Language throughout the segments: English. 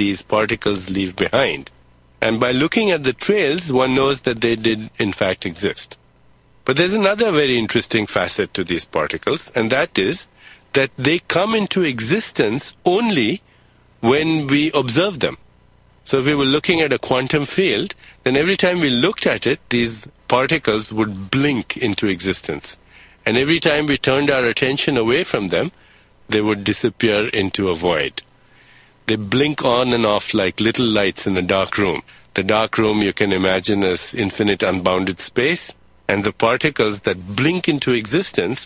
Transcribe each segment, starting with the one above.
these particles leave behind. And by looking at the trails, one knows that they did in fact exist. But there's another very interesting facet to these particles, and that is that they come into existence only when we observe them. So if we were looking at a quantum field, then every time we looked at it, these particles would blink into existence. And every time we turned our attention away from them, they would disappear into a void. They blink on and off like little lights in a dark room. The dark room you can imagine as infinite unbounded space, and the particles that blink into existence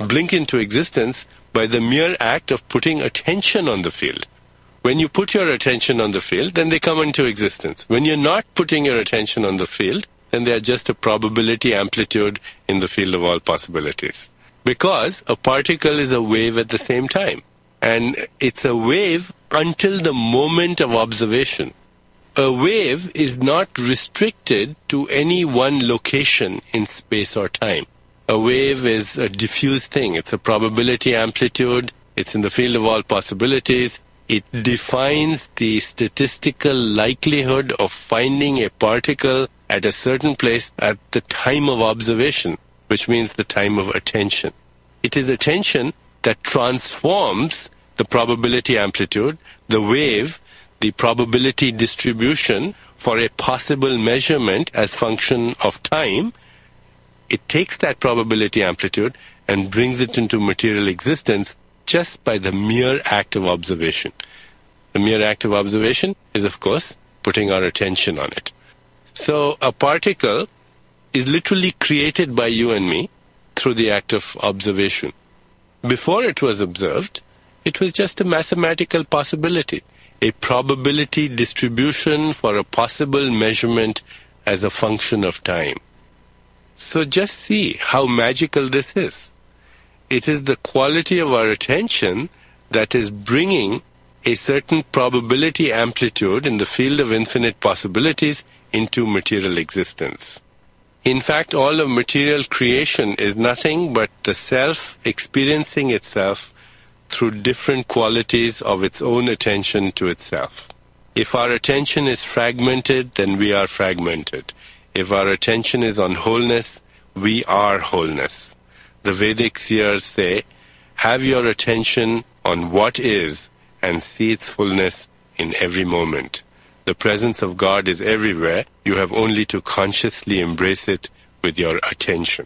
by the mere act of putting attention on the field. When you put your attention on the field, then they come into existence. When you're not putting your attention on the field, then they are just a probability amplitude in the field of all possibilities. Because a particle is a wave at the same time. And it's a wave until the moment of observation. A wave is not restricted to any one location in space or time. A wave is a diffuse thing. It's a probability amplitude. It's in the field of all possibilities. It defines the statistical likelihood of finding a particle at a certain place at the time of observation, which means the time of attention. It is attention that transforms the probability amplitude, the wave, the probability distribution for a possible measurement as function of time. It takes that probability amplitude and brings it into material existence just by the mere act of observation. The mere act of observation is, of course, putting our attention on it. So a particle is literally created by you and me through the act of observation. Before it was observed, it was just a mathematical possibility, a probability distribution for a possible measurement as a function of time. So just see how magical this is. It is the quality of our attention that is bringing a certain probability amplitude in the field of infinite possibilities into material existence. In fact, all of material creation is nothing but the self experiencing itself through different qualities of its own attention to itself. If our attention is fragmented, then we are fragmented. If our attention is on wholeness, we are wholeness. The Vedic seers say, have your attention on what is and see its fullness in every moment. The presence of God is everywhere. You have only to consciously embrace it with your attention.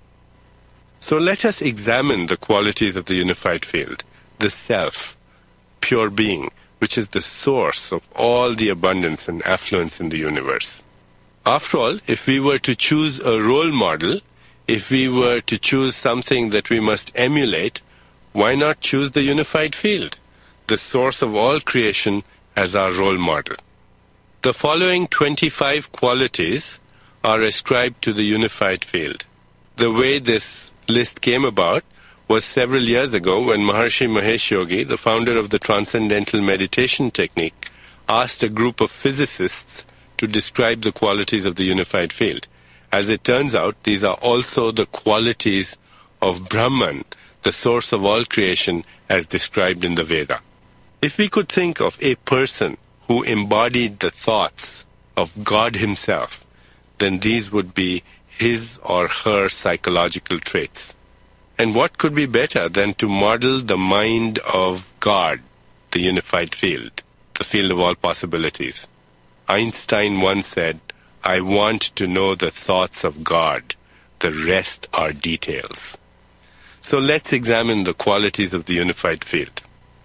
So let us examine the qualities of the unified field, the self, pure being, which is the source of all the abundance and affluence in the universe. After all, if we were to choose a role model, if we were to choose something that we must emulate, why not choose the unified field, the source of all creation, as our role model? The following 25 qualities are ascribed to the unified field. The way this list came about was several years ago when Maharishi Mahesh Yogi, the founder of the Transcendental Meditation Technique, asked a group of physicists to describe the qualities of the unified field. As it turns out, these are also the qualities of Brahman, the source of all creation, as described in the Veda. If we could think of a person who embodied the thoughts of God himself, then these would be his or her psychological traits. And what could be better than to model the mind of God, the unified field, the field of all possibilities? Einstein once said, I want to know the thoughts of God. The rest are details. So let's examine the qualities of the unified field.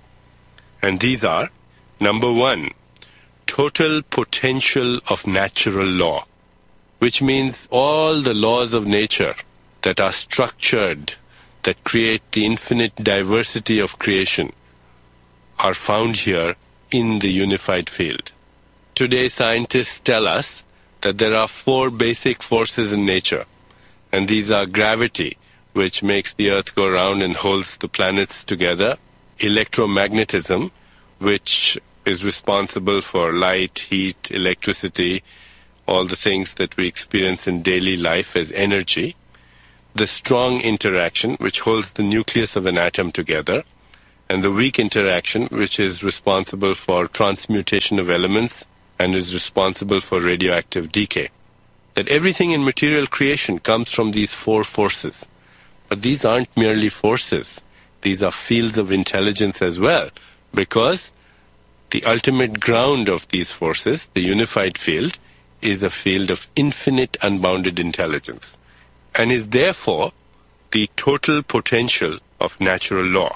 And these are, number 1, total potential of natural law, which means all the laws of nature that are structured, that create the infinite diversity of creation, are found here in the unified field. Today, scientists tell us that there are 4 basic forces in nature, and these are gravity, which makes the earth go round and holds the planets together, electromagnetism, which is responsible for light, heat, electricity, all the things that we experience in daily life as energy, the strong interaction, which holds the nucleus of an atom together, and the weak interaction, which is responsible for transmutation of elements and is responsible for radioactive decay. That everything in material creation comes from these four forces. But these aren't merely forces. These are fields of intelligence as well, because the ultimate ground of these forces, the unified field, is a field of infinite unbounded intelligence, and is therefore the total potential of natural law.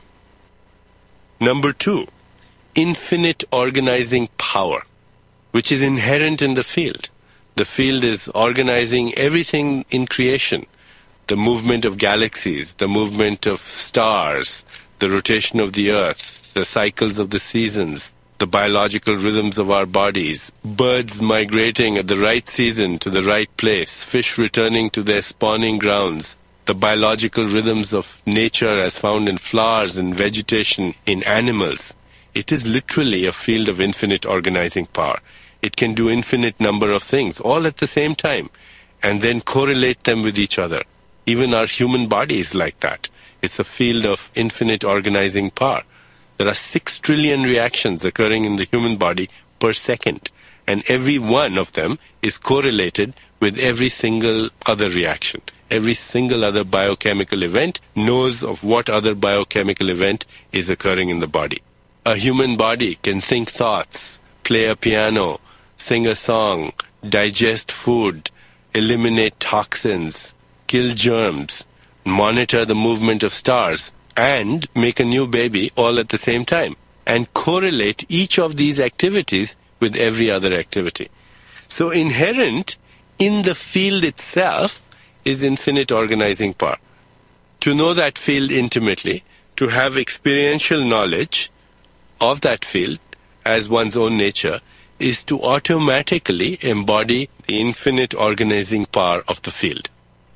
Number 2, infinite organizing power, which is inherent in the field. The field is organizing everything in creation, the movement of galaxies, the movement of stars, the rotation of the earth, the cycles of the seasons, the biological rhythms of our bodies, birds migrating at the right season to the right place, fish returning to their spawning grounds, the biological rhythms of nature as found in flowers and vegetation, in animals. It is literally a field of infinite organizing power. It can do infinite number of things all at the same time and then correlate them with each other. Even our human body is like that. It's a field of infinite organizing power. There are 6 trillion reactions occurring in the human body per second, and every one of them is correlated with every single other reaction. Every single other biochemical event knows of what other biochemical event is occurring in the body. A human body can think thoughts, play a piano, sing a song, digest food, eliminate toxins, kill germs, monitor the movement of stars, and make a new baby all at the same time, and correlate each of these activities with every other activity. So inherent in the field itself is infinite organizing power. To know that field intimately, to have experiential knowledge of that field as one's own nature, is to automatically embody the infinite organizing power of the field.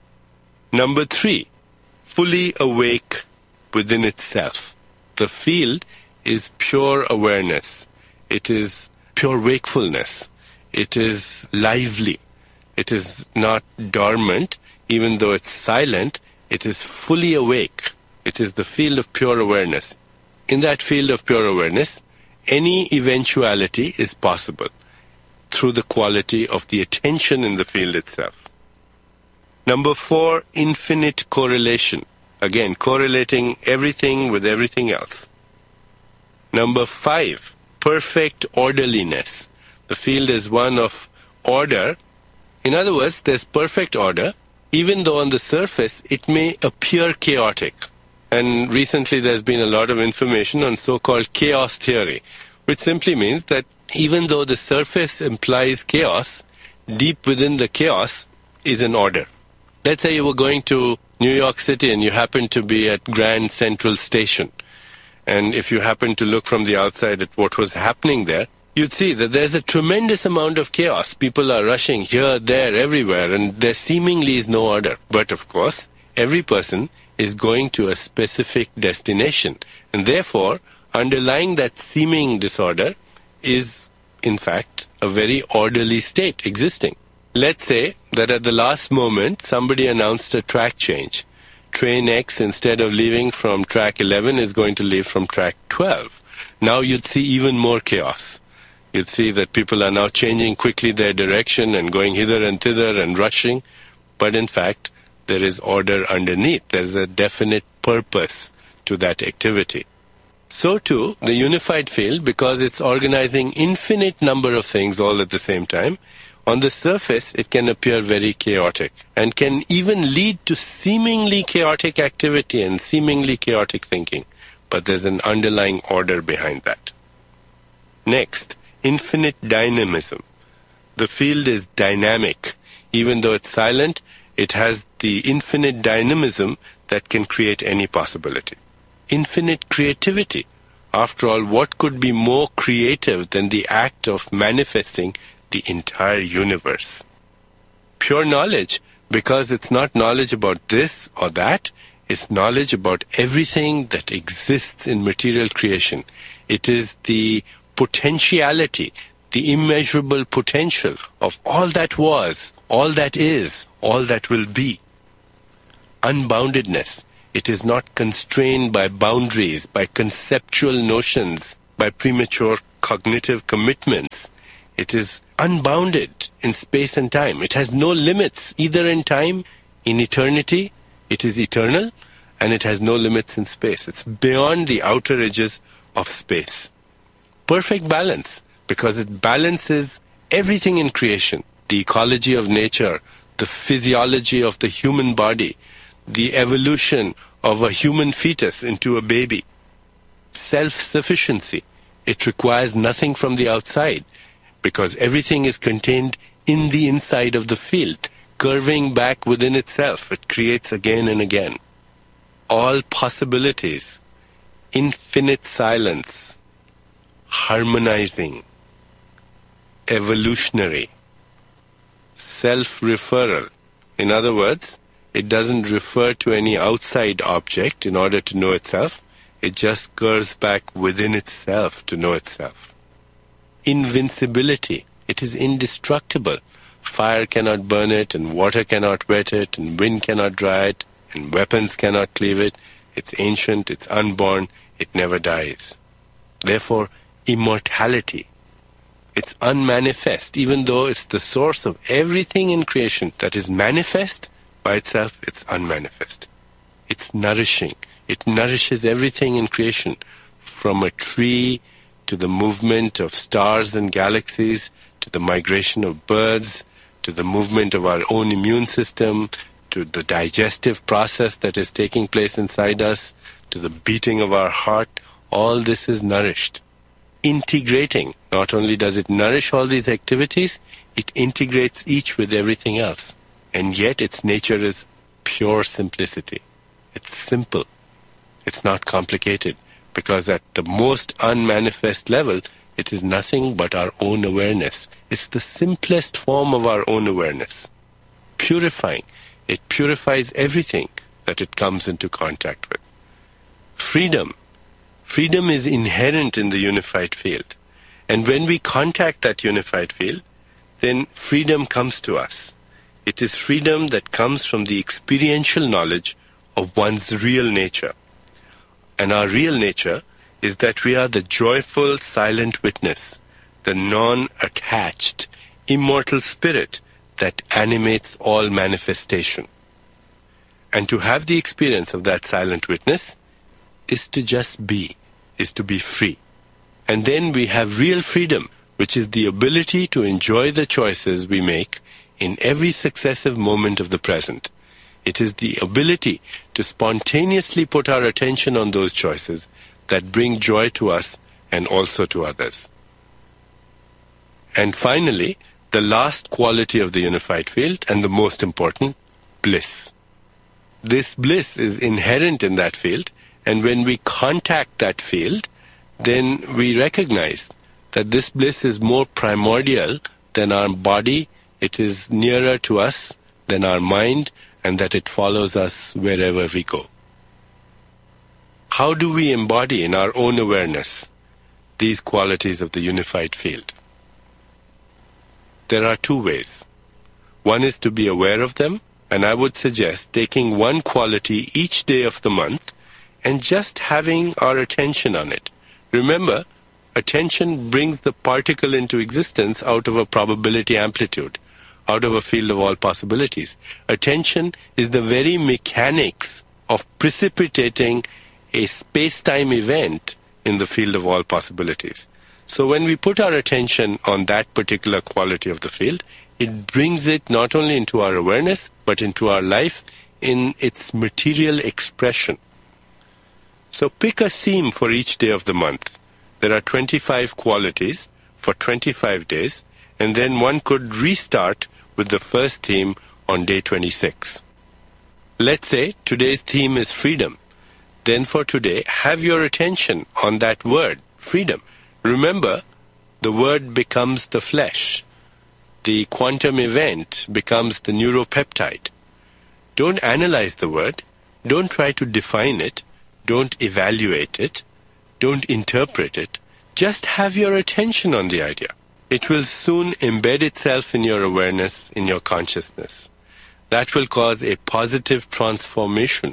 Number 3, fully awake within itself. The field is pure awareness. It is pure wakefulness. It is lively. It is not dormant. Even though it's silent, it is fully awake. It is the field of pure awareness. In that field of pure awareness, any eventuality is possible through the quality of the attention in the field itself. Number 4, infinite correlation. Again, correlating everything with everything else. Number 5, perfect orderliness. The field is one of order. In other words, there's perfect order, even though on the surface it may appear chaotic. And recently there's been a lot of information on so-called chaos theory, which simply means that even though the surface implies chaos, deep within the chaos is an order. Let's say you were going to New York City and you happen to be at Grand Central Station. And if you happen to look from the outside at what was happening there, you'd see that there's a tremendous amount of chaos. People are rushing here, there, everywhere, and there seemingly is no order. But of course, every person is going to a specific destination. And therefore, underlying that seeming disorder is, in fact, a very orderly state existing. Let's say that at the last moment, somebody announced a track change. Train X, instead of leaving from track 11, is going to leave from track 12. Now you'd see even more chaos. You'd see that people are now changing quickly their direction and going hither and thither and rushing. But in fact, there is order underneath. There's a definite purpose to that activity. So too, the unified field, because it's organizing infinite number of things all at the same time, on the surface it can appear very chaotic and can even lead to seemingly chaotic activity and seemingly chaotic thinking. But there's an underlying order behind that. Next, infinite dynamism. The field is dynamic. Even though it's silent, it has the infinite dynamism that can create any possibility. Infinite creativity. After all, what could be more creative than the act of manifesting the entire universe? Pure knowledge, because it's not knowledge about this or that, it's knowledge about everything that exists in material creation. It is the potentiality, the immeasurable potential of all that was, all that is, all that will be. Unboundedness. It is not constrained by boundaries, by conceptual notions, by premature cognitive commitments. It is unbounded in space and time. It has no limits, either in time, in eternity. It is eternal, and it has no limits in space. It's beyond the outer edges of space. Perfect balance, because it balances everything in creation. The ecology of nature, the physiology of the human body, the evolution of a human fetus into a baby. Self-sufficiency. It requires nothing from the outside, because everything is contained in the inside of the field, curving back within itself. It creates again and again. All possibilities, infinite silence, harmonizing, evolutionary, self-referral. In other words, it doesn't refer to any outside object in order to know itself. It just curves back within itself to know itself. Invincibility. It is indestructible. Fire cannot burn it, and water cannot wet it, and wind cannot dry it, and weapons cannot cleave it. It's ancient, it's unborn, it never dies. Therefore, immortality. It's unmanifest, even though it's the source of everything in creation that is manifest. By itself, it's unmanifest. It's nourishing. It nourishes everything in creation, from a tree to the movement of stars and galaxies, to the migration of birds, to the movement of our own immune system, to the digestive process that is taking place inside us, to the beating of our heart. All this is nourished. Integrating. Not only does it nourish all these activities, it integrates each with everything else. And yet its nature is pure simplicity. It's simple. It's not complicated, because at the most unmanifest level, it is nothing but our own awareness. It's the simplest form of our own awareness. Purifying. It purifies everything that it comes into contact with. Freedom. Freedom is inherent in the unified field. And when we contact that unified field, then freedom comes to us. It is freedom that comes from the experiential knowledge of one's real nature. And our real nature is that we are the joyful, silent witness, the non-attached, immortal spirit that animates all manifestation. And to have the experience of that silent witness is to just be, is to be free. And then we have real freedom, which is the ability to enjoy the choices we make in every successive moment of the present. It is the ability to spontaneously put our attention on those choices that bring joy to us and also to others. And finally, the last quality of the unified field, and the most important, bliss. This bliss is inherent in that field, and when we contact that field, then we recognize that this bliss is more primordial than our body. It is nearer to us than our mind, and that it follows us wherever we go. How do we embody in our own awareness these qualities of the unified field? There are two ways. One is to be aware of them, and I would suggest taking one quality each day of the month and just having our attention on it. Remember, attention brings the particle into existence out of a probability amplitude, out of a field of all possibilities. Attention is the very mechanics of precipitating a space-time event in the field of all possibilities. So when we put our attention on that particular quality of the field, it brings it not only into our awareness, but into our life in its material expression. So pick a theme for each day of the month. There are 25 qualities for 25 days, and then one could restart with the first theme on day 26. Let's say today's theme is freedom. Then for today, have your attention on that word, freedom. Remember, the word becomes the flesh. The quantum event becomes the neuropeptide. Don't analyze the word. Don't try to define it. Don't evaluate it. Don't interpret it. Just have your attention on the idea. It will soon embed itself in your awareness, in your consciousness. That will cause a positive transformation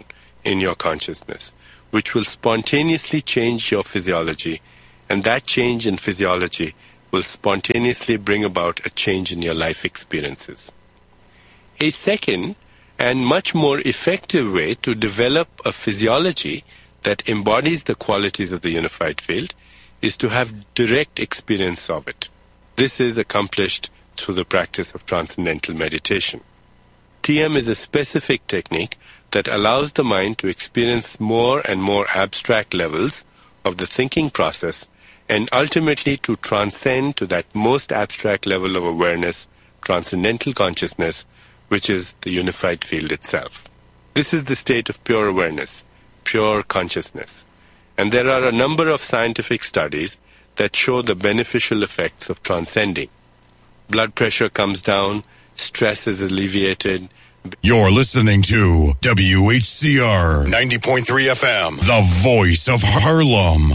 in your consciousness, which will spontaneously change your physiology, and that change in physiology will spontaneously bring about a change in your life experiences. A second and much more effective way to develop a physiology that embodies the qualities of the unified field is to have direct experience of it. This is accomplished through the practice of transcendental meditation. TM is a specific technique that allows the mind to experience more and more abstract levels of the thinking process and ultimately to transcend to that most abstract level of awareness, transcendental consciousness, which is the unified field itself. This is the state of pure awareness, pure consciousness. And there are a number of scientific studies that show the beneficial effects of transcending. Blood pressure comes down, stress is alleviated. You're listening to WHCR 90.3 FM, the voice of Harlem.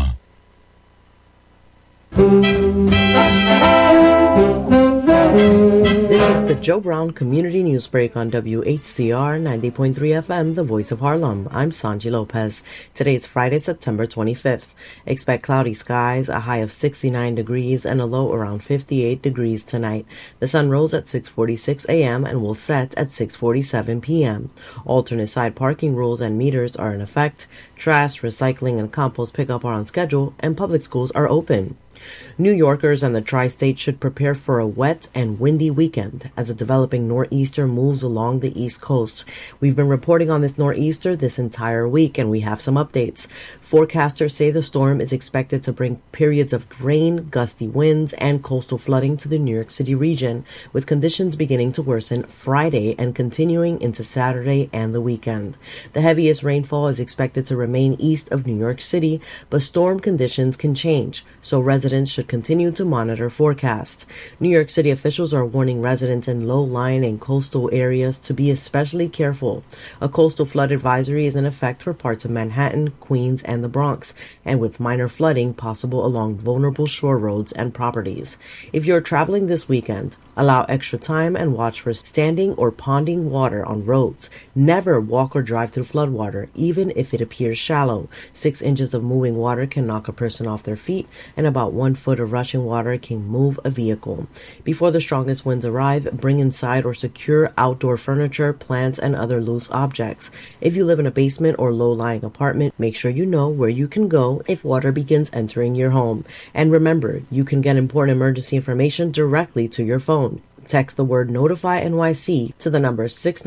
This is the Joe Brown Community News Break on WHCR 90.3 FM, the voice of Harlem. I'm Sanji Lopez. Today is Friday, September 25th. Expect cloudy skies, a high of 69 degrees and a low around 58 degrees tonight. The sun rose at 6:46 a.m. and will set at 6:47 p.m. Alternate side parking rules and meters are in effect. Trash, recycling, and compost pickup are on schedule, and public schools are open. New Yorkers and the tri-state should prepare for a wet and windy weekend as a developing nor'easter moves along the East Coast. We've been reporting on this nor'easter this entire week, and we have some updates. Forecasters say the storm is expected to bring periods of rain, gusty winds, and coastal flooding to the New York City region, with conditions beginning to worsen Friday and continuing into Saturday and the weekend. The heaviest rainfall is expected to remain east of New York City, but storm conditions can change, so residents should continue to monitor forecasts. New York City officials are warning residents in low-lying and coastal areas to be especially careful. A coastal flood advisory is in effect for parts of Manhattan, Queens, and the Bronx, and with minor flooding possible along vulnerable shore roads and properties. If you're traveling this weekend, allow extra time and watch for standing or ponding water on roads. Never walk or drive through floodwater, even if it appears shallow. 6 inches of moving water can knock a person off their feet, and about 1 foot of rushing water can move a vehicle. Before the strongest winds arrive, bring inside or secure outdoor furniture, plants, and other loose objects. If you live in a basement or low-lying apartment, make sure you know where you can go if water begins entering your home. And remember, you can get important emergency information directly to your phone. Text the word Notify NYC to the number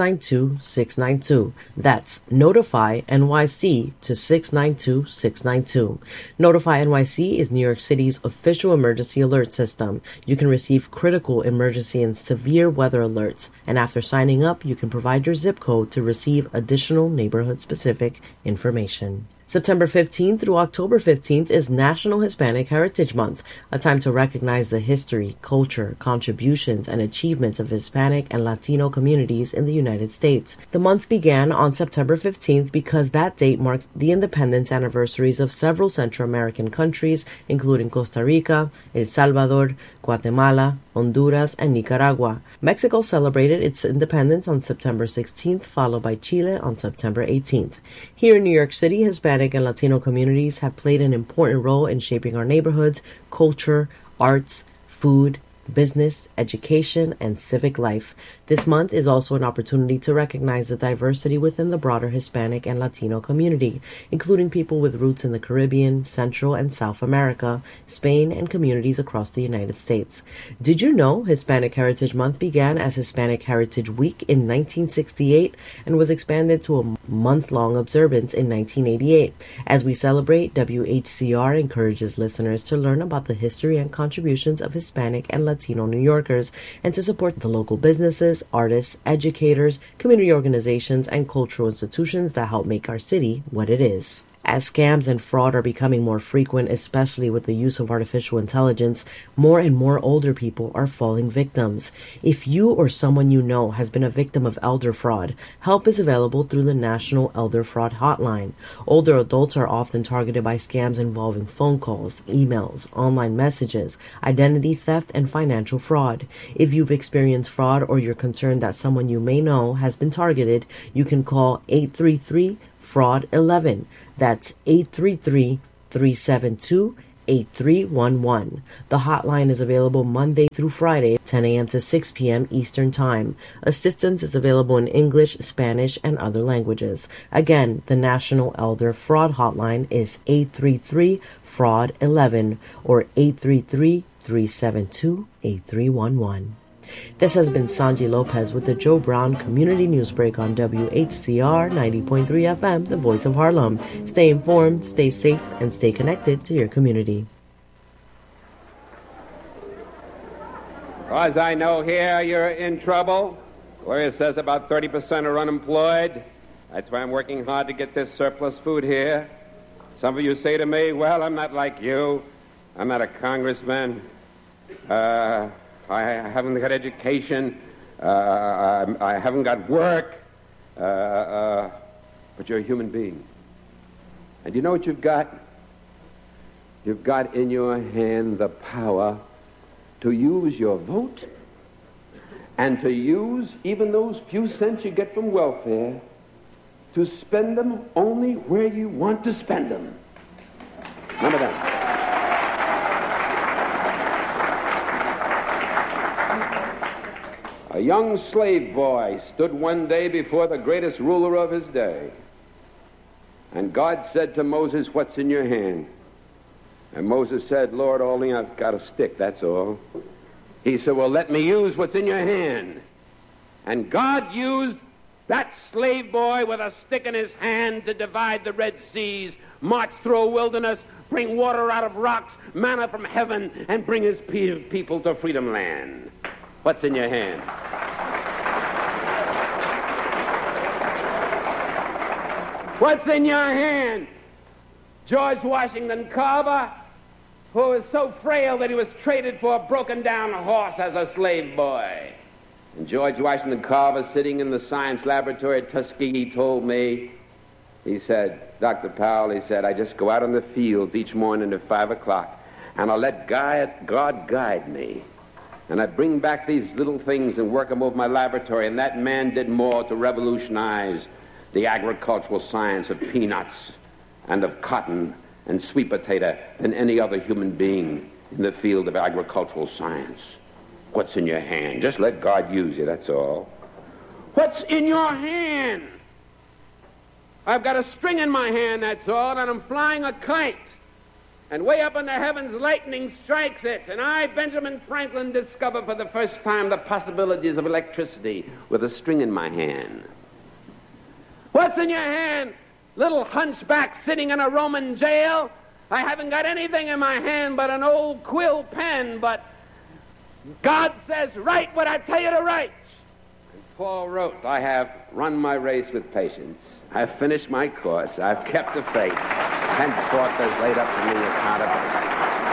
692-692. That's Notify NYC to 692-692. Notify NYC is New York City's official emergency alert system. You can receive critical emergency and severe weather alerts, and after signing up, you can provide your zip code to receive additional neighborhood-specific information. September 15th through October 15th is National Hispanic Heritage Month, a time to recognize the history, culture, contributions, and achievements of Hispanic and Latino communities in the United States. The month began on September 15th because that date marks the independence anniversaries of several Central American countries, including Costa Rica, El Salvador, Guatemala, Honduras, and Nicaragua. Mexico celebrated its independence on September 16th, followed by Chile on September 18th. Here in New York City, Hispanic and Latino communities have played an important role in shaping our neighborhoods, culture, arts, food, business, education, and civic life. This month is also an opportunity to recognize the diversity within the broader Hispanic and Latino community, including people with roots in the Caribbean, Central and South America, Spain, and communities across the United States. Did you know Hispanic Heritage Month began as Hispanic Heritage Week in 1968 and was expanded to a month-long observance in 1988? As we celebrate, WHCR encourages listeners to learn about the history and contributions of Hispanic and Latino New Yorkers and to support the local businesses, artists, educators, community organizations, and cultural institutions that help make our city what it is. As scams and fraud are becoming more frequent, especially with the use of artificial intelligence, more and more older people are falling victims. If you or someone you know has been a victim of elder fraud, help is available through the National Elder Fraud Hotline. Older adults are often targeted by scams involving phone calls, emails, online messages, identity theft, and financial fraud. If you've experienced fraud or you're concerned that someone you may know has been targeted, you can call 833 833-fraud-11. That's 833-372-8311. The hotline is available Monday through Friday, 10 a.m. to 6 p.m. Eastern Time. Assistance is available in English, Spanish, and other languages. Again, the National Elder Fraud Hotline is 833-FRAUD-11 or 833-372-8311. This has been Sanji Lopez with the Joe Brown Community Newsbreak on WHCR 90.3 FM, the voice of Harlem. Stay informed, stay safe, and stay connected to your community. As I know here, you're in trouble. Gloria says about 30% are unemployed. That's why I'm working hard to get this surplus food here. Some of you say to me, well, I'm not like you. I'm not a congressman. I haven't got education. I haven't got work. But you're a human being. And you know what you've got? You've got in your hand the power to use your vote and to use even those few cents you get from welfare to spend them only where you want to spend them. Remember that. A young slave boy stood one day before the greatest ruler of his day. And God said to Moses, what's in your hand? And Moses said, Lord, only I've got a stick, that's all. He said, well, let me use what's in your hand. And God used that slave boy with a stick in his hand to divide the Red Seas, march through a wilderness, bring water out of rocks, manna from heaven, and bring his people to freedom land. What's in your hand? What's in your hand? George Washington Carver, who was so frail that he was traded for a broken-down horse as a slave boy. And George Washington Carver, sitting in the science laboratory at Tuskegee, told me, he said, Dr. Powell, he said, I just go out in the fields each morning at 5 o'clock, and I'll let God guide me. And I bring back these little things and work them over my laboratory, and that man did more to revolutionize the agricultural science of peanuts and of cotton and sweet potato than any other human being in the field of agricultural science. What's in your hand? Just let God use you, that's all. What's in your hand? I've got a string in my hand, that's all, and I'm flying a kite. And way up in the heavens, lightning strikes it. And I, Benjamin Franklin, discover for the first time the possibilities of electricity with a string in my hand. What's in your hand? Little hunchback sitting in a Roman jail? I haven't got anything in my hand but an old quill pen, but God says, write what I tell you to write. And Paul wrote, I have run my race with patience. I've finished my course. I've kept the faith. Henceforth there's laid up to me accountability.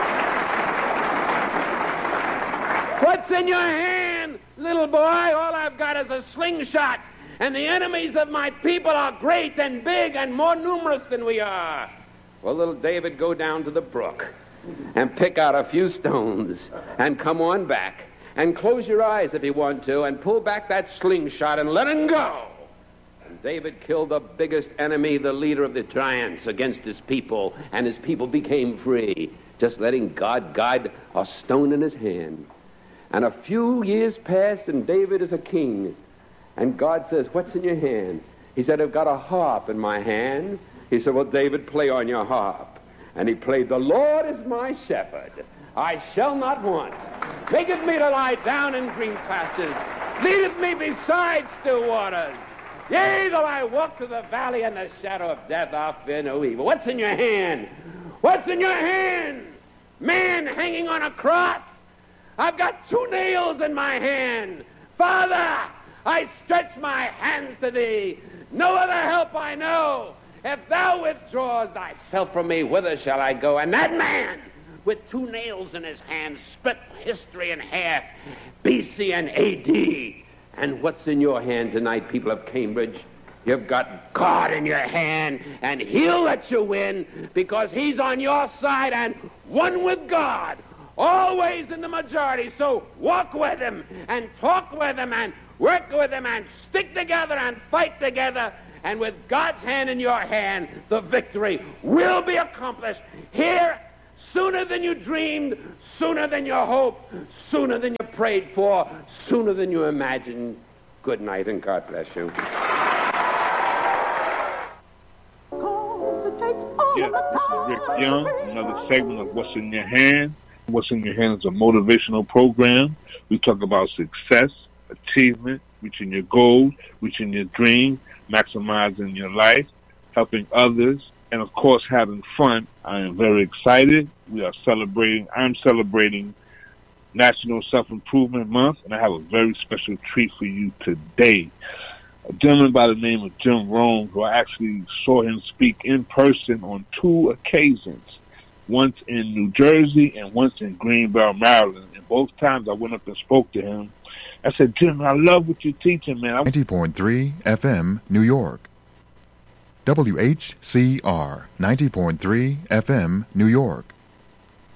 What's in your hand, little boy? All I've got is a slingshot. And the enemies of my people are great and big and more numerous than we are. Well, little David, go down to the brook and pick out a few stones and come on back and close your eyes if you want to and pull back that slingshot and let him go. And David killed the biggest enemy, the leader of the giants, against his people, and his people became free, just letting God guide a stone in his hand. And a few years passed, and David is a king. And God says, what's in your hand? He said, I've got a harp in my hand. He said, well, David, play on your harp. And he played, the Lord is my shepherd. I shall not want. Maketh me to lie down in green pastures. Leadeth me beside still waters. Yea, though I walk through the valley and the shadow of death, I'll fear no evil. What's in your hand? What's in your hand? Man hanging on a cross. I've got 2 nails in my hand. Father, I stretch my hands to thee. No other help I know. If thou withdraws thyself from me, whither shall I go? And that man, with 2 nails in his hand, split history in half, BC and AD. And what's in your hand tonight, people of Cambridge? You've got God in your hand, and he'll let you win because he's on your side and one with God, always in the majority. So walk with him and talk with him and work with him and stick together and fight together, And with God's hand in your hand, the victory will be accomplished here sooner than you dreamed, sooner than you hoped, sooner than you prayed for, sooner than you imagined. Good night, and God bless you. Yes, this is Rick Young, another segment of What's in Your Hand. What's in Your Hand is a motivational program. We talk about success, achievement, reaching your goals, reaching your dreams, maximizing your life, helping others, and of course having fun. I am very excited. I'm celebrating National Self-Improvement Month, and I have a very special treat for you today. A gentleman by the name of Jim Rohn, who I actually saw him speak in person on 2 occasions, once in New Jersey and once in Greenbelt, Maryland. And both times I went up and spoke to him. I said, Jim, I love what you're teaching, man. 90.3 FM, New York. WHCR, 90.3 FM, New York.